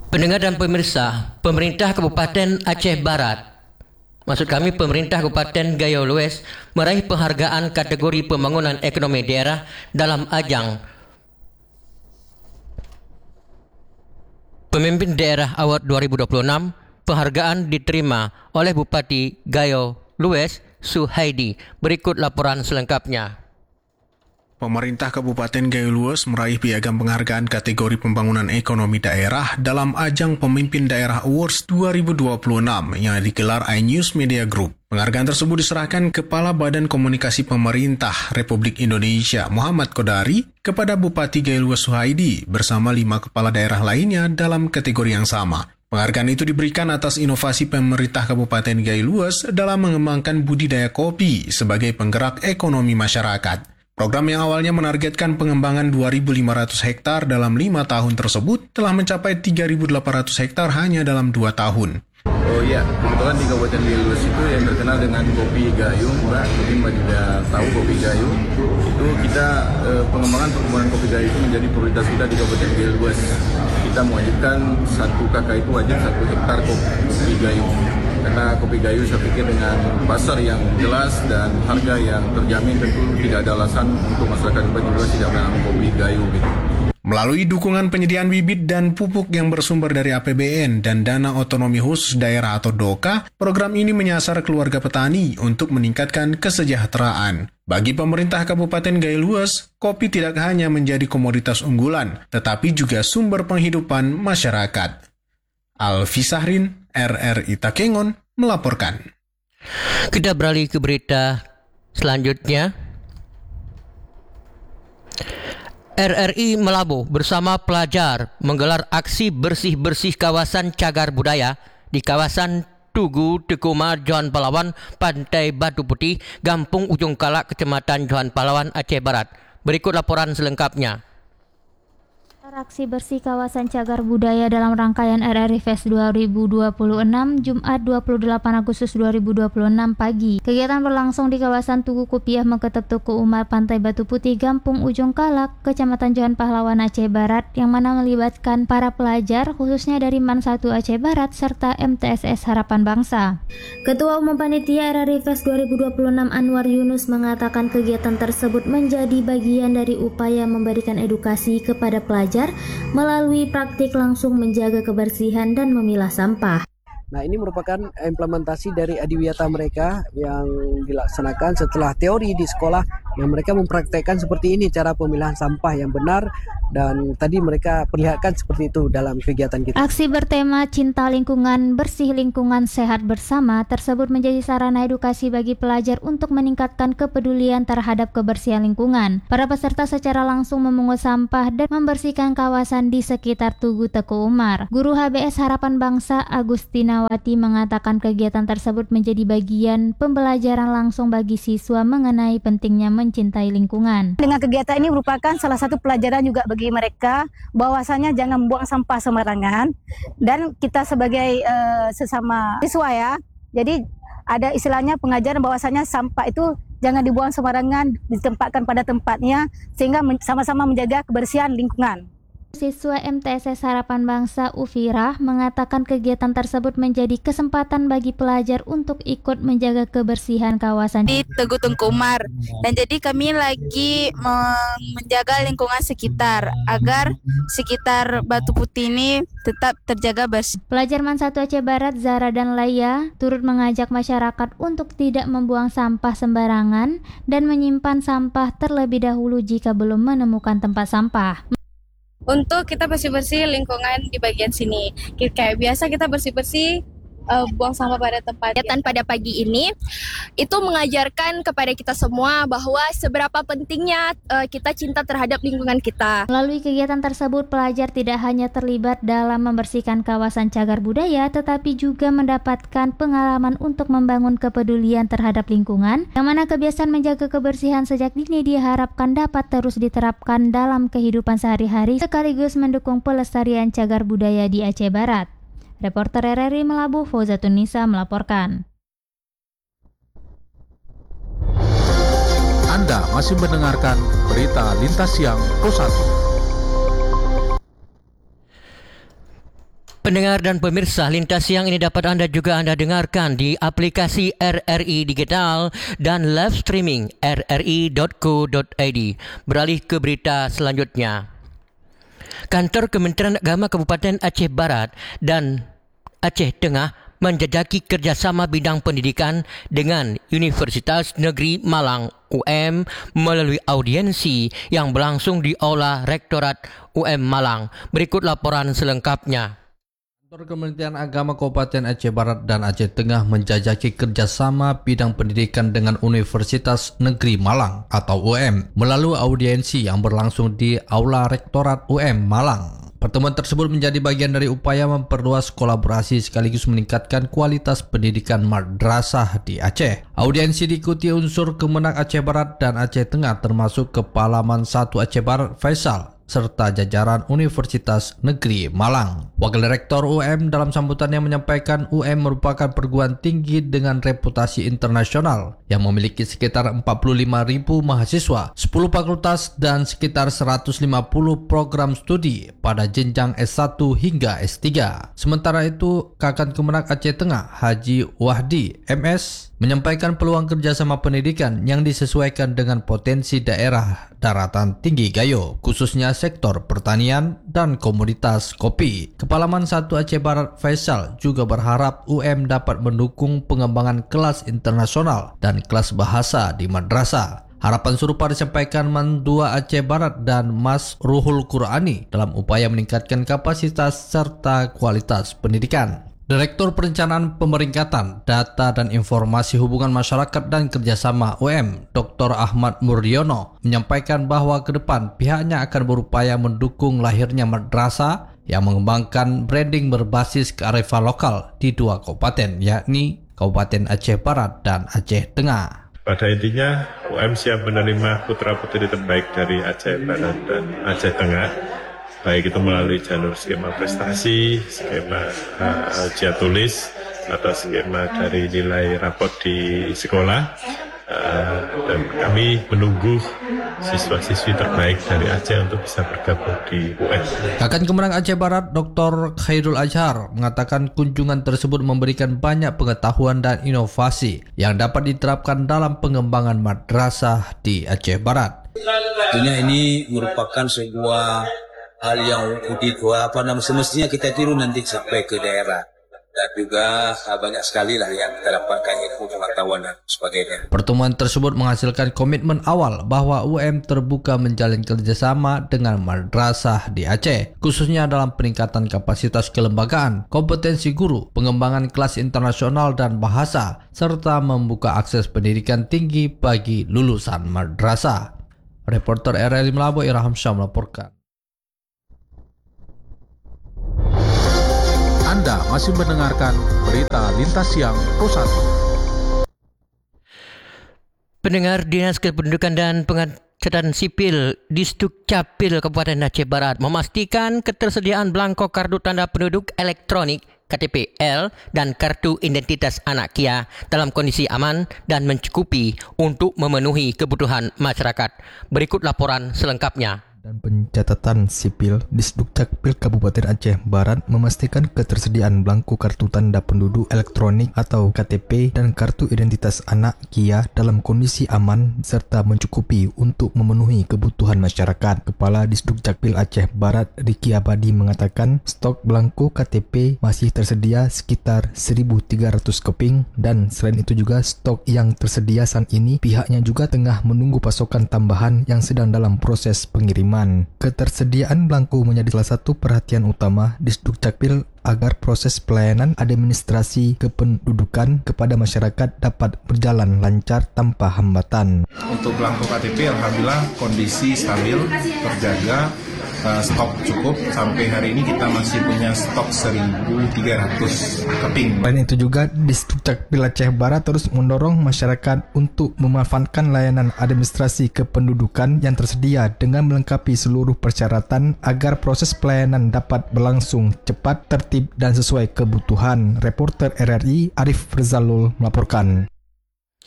Pendengar dan pemirsa, pemerintah Kabupaten Aceh Barat, maksud kami pemerintah Kabupaten Gayo Lues, meraih penghargaan kategori pembangunan ekonomi daerah dalam ajang Pemimpin Daerah Award 2026. Penghargaan diterima oleh Bupati Gayo Lues, Suhaidi. Berikut laporan selengkapnya. Pemerintah Kabupaten Gayo Lues meraih piagam penghargaan kategori pembangunan ekonomi daerah dalam ajang Pemimpin Daerah Awards 2026 yang digelar iNews Media Group. Penghargaan tersebut diserahkan Kepala Badan Komunikasi Pemerintah Republik Indonesia Muhammad Kodari kepada Bupati Gayo Lues Suhaidi bersama 5 kepala daerah lainnya dalam kategori yang sama. Penghargaan itu diberikan atas inovasi pemerintah Kabupaten Gayo Lues dalam mengembangkan budidaya kopi sebagai penggerak ekonomi masyarakat. Program yang awalnya menargetkan pengembangan 2.500 hektar dalam 5 tahun tersebut telah mencapai 3.800 hektar hanya dalam 2 tahun. Oh iya, kebetulan di Kabupaten Gayo Lues itu yang terkenal dengan kopi Gayo, Mbak. Mungkin Mbak juga tahu kopi Gayo. Itu kita pengembangan perkebunan kopi Gayo itu menjadi prioritas kita di Kabupaten Gayo Lues. Kita mewajibkan 1 kakak itu wajib 1 hektar kopi Gayo. Karena kopi Gayo saya pikir dengan pasar yang jelas dan harga yang terjamin tentu tidak ada alasan untuk masyarakat Kabupaten Lues tidak menanam kopi Gayo gitu. Melalui dukungan penyediaan bibit dan pupuk yang bersumber dari APBN dan Dana Otonomi Khusus Daerah atau DOKA, program ini menyasar keluarga petani untuk meningkatkan kesejahteraan. Bagi pemerintah Kabupaten Gayo Lues, kopi tidak hanya menjadi komoditas unggulan, tetapi juga sumber penghidupan masyarakat. Alfi Sahrin, RRI Takengon, melaporkan. Kita beralih ke berita selanjutnya. RRI Melabuh bersama pelajar menggelar aksi bersih-bersih kawasan cagar budaya di kawasan Tugu Tekuma Johan Palawan, Pantai Batu Putih, Gampung Ujung Kalak, Kecamatan Johan Palawan, Aceh Barat. Berikut laporan selengkapnya. Aksi bersih kawasan cagar budaya dalam rangkaian RRI Fest 2026 Jumat 28 Agustus 2026 pagi. Kegiatan berlangsung di kawasan Tugu Kopiah Meketep Tuku Umar, Pantai Batu Putih, Gampung Ujung Kalak, Kecamatan Johan Pahlawan, Aceh Barat, yang mana melibatkan para pelajar khususnya dari MAN 1 Aceh Barat serta MTSS Harapan Bangsa. Ketua Umum Panitia RRI Fest 2026 Anwar Yunus mengatakan kegiatan tersebut menjadi bagian dari upaya memberikan edukasi kepada pelajar melalui praktik langsung menjaga kebersihan dan memilah sampah. Nah, ini merupakan implementasi dari adiwiyata mereka yang dilaksanakan setelah teori di sekolah, yang mereka mempraktekkan seperti ini cara pemilahan sampah yang benar, dan tadi mereka perlihatkan seperti itu dalam kegiatan kita. Aksi bertema Cinta Lingkungan, Bersih Lingkungan, Sehat Bersama tersebut menjadi sarana edukasi bagi pelajar untuk meningkatkan kepedulian terhadap kebersihan lingkungan. Para peserta secara langsung memungut sampah dan membersihkan kawasan di sekitar Tugu Teku Umar. Guru HBS Harapan Bangsa Agustinawati mengatakan kegiatan tersebut menjadi bagian pembelajaran langsung bagi siswa mengenai pentingnya mencintai lingkungan. Dengan kegiatan ini merupakan salah satu pelajaran juga bagi mereka bahwasanya jangan membuang sampah sembarangan, dan kita sebagai sesama siswa ya, jadi ada istilahnya pengajaran bahwasanya sampah itu jangan dibuang sembarangan, ditempatkan pada tempatnya sehingga sama-sama menjaga kebersihan lingkungan. Siswa MTSS Harapan Bangsa Ufirah mengatakan kegiatan tersebut menjadi kesempatan bagi pelajar untuk ikut menjaga kebersihan kawasan di Tugu Tengkumar, dan jadi kami lagi menjaga lingkungan sekitar agar sekitar Batu Putih ini tetap terjaga bersih. Pelajar MAN 1 Aceh Barat Zara dan Laya turut mengajak masyarakat untuk tidak membuang sampah sembarangan dan menyimpan sampah terlebih dahulu jika belum menemukan tempat sampah. Untuk kita bersih-bersih lingkungan di bagian sini, kayak biasa kita bersih-bersih buang sampah pada tempatnya. Kegiatan pada pagi ini itu mengajarkan kepada kita semua bahwa seberapa pentingnya kita cinta terhadap lingkungan kita. Melalui kegiatan tersebut, pelajar tidak hanya terlibat dalam membersihkan kawasan cagar budaya, tetapi juga mendapatkan pengalaman untuk membangun kepedulian terhadap lingkungan, yang mana kebiasaan menjaga kebersihan sejak dini diharapkan dapat terus diterapkan dalam kehidupan sehari-hari, sekaligus mendukung pelestarian cagar budaya di Aceh Barat. Reporter RRI Melabuh, Fauzatun Nisa melaporkan. Anda masih mendengarkan berita Lintas Siang Pro 1. Pendengar dan pemirsa, Lintas Siang ini dapat Anda dengarkan di aplikasi RRI Digital dan live streaming rri.co.id. Beralih ke berita selanjutnya. Kantor Kementerian Agama Kabupaten Aceh Barat dan Aceh Tengah menjajaki kerjasama bidang pendidikan dengan Universitas Negeri Malang UM melalui audiensi yang berlangsung di Aula Rektorat UM Malang. Berikut laporan selengkapnya. Kantor Kementerian Agama Kabupaten Aceh Barat dan Aceh Tengah menjajaki kerjasama bidang pendidikan dengan Universitas Negeri Malang atau UM melalui audiensi yang berlangsung di Aula Rektorat UM Malang. Pertemuan tersebut menjadi bagian dari upaya memperluas kolaborasi sekaligus meningkatkan kualitas pendidikan madrasah di Aceh. Audiensi diikuti unsur Kemenak Aceh Barat dan Aceh Tengah termasuk Kepala Man 1 Aceh Barat Faisal serta jajaran Universitas Negeri Malang. Wakil Rektor UM dalam sambutannya menyampaikan UM merupakan perguruan tinggi dengan reputasi internasional yang memiliki sekitar 45.000 mahasiswa, 10 fakultas dan sekitar 150 program studi pada jenjang S1 hingga S3. Sementara itu, Kakan Kemenak Aceh Tengah Haji Wahdi MS menyampaikan peluang kerjasama pendidikan yang disesuaikan dengan potensi daerah daratan tinggi Gayo, khususnya sektor pertanian dan komoditas kopi. Kepala Man 1 Aceh Barat Faisal juga berharap UM dapat mendukung pengembangan kelas internasional dan kelas bahasa di madrasah. Harapan serupa disampaikan Man 2 Aceh Barat dan Mas Ruhul Qurani dalam upaya meningkatkan kapasitas serta kualitas pendidikan. Direktur Perencanaan Pemeringkatan, Data dan Informasi Hubungan Masyarakat dan Kerjasama UM, Dr. Ahmad Murdiono, menyampaikan bahwa ke depan pihaknya akan berupaya mendukung lahirnya madrasah yang mengembangkan branding berbasis kearifan lokal di dua kabupaten, yakni Kabupaten Aceh Barat dan Aceh Tengah. Pada intinya, UM siap menerima putra-putri terbaik dari Aceh Barat dan Aceh Tengah, baik itu melalui jalur skema prestasi, skema ujian tulis, atau skema dari nilai raport di sekolah. Dan kami menunggu siswa-siswi terbaik dari Aceh untuk bisa bergabung di UN. Kakan Kemenang Aceh Barat Dr. Khairul Azhar mengatakan kunjungan tersebut memberikan banyak pengetahuan dan inovasi yang dapat diterapkan dalam pengembangan madrasah di Aceh Barat. Tentunya ini merupakan sebuah hal yang semestinya kita tiru nanti sampai ke daerah, dan juga banyak sekali lah yang kita dapatkan ilmu pengetahuan dan sebagainya. Pertemuan tersebut menghasilkan komitmen awal bahwa UM terbuka menjalin kerjasama dengan madrasah di Aceh, khususnya dalam peningkatan kapasitas kelembagaan, kompetensi guru, pengembangan kelas internasional dan bahasa, serta membuka akses pendidikan tinggi bagi lulusan madrasah. Reporter RRI Melabo Irham Syah melaporkan. Anda masih mendengarkan berita Lintas Siang Pro1. Pendengar, Dinas Kependudukan dan Pencatatan Sipil Disdukcapil Kabupaten Aceh Barat memastikan ketersediaan belangko kartu tanda penduduk elektronik KTP-L dan kartu identitas anak KIA dalam kondisi aman dan mencukupi untuk memenuhi kebutuhan masyarakat. Berikut laporan selengkapnya. Dan Pencatatan Sipil Disdukcapil Kabupaten Aceh Barat memastikan ketersediaan belangko kartu tanda penduduk elektronik atau KTP dan kartu identitas anak KIA dalam kondisi aman serta mencukupi untuk memenuhi kebutuhan masyarakat. Kepala Disdukcapil Aceh Barat Riki Abadi mengatakan stok belangko KTP masih tersedia sekitar 1.300 keping dan selain itu juga stok yang tersedia saat ini pihaknya juga tengah menunggu pasokan tambahan yang sedang dalam proses pengiriman. Ketersediaan belangko menjadi salah satu perhatian utama Disdukcapil agar proses pelayanan administrasi kependudukan kepada masyarakat dapat berjalan lancar tanpa hambatan. Untuk belangko KTP, alhamdulillah kondisi stabil, terjaga, stok cukup. Sampai hari ini kita masih punya stok 1.300 keping. Selain itu juga Disdukcapil Aceh Barat terus mendorong masyarakat untuk memanfaatkan layanan administrasi kependudukan yang tersedia dengan melengkapi seluruh persyaratan agar proses pelayanan dapat berlangsung cepat, tertib dan sesuai kebutuhan. Reporter RRI Arif Rizalul melaporkan.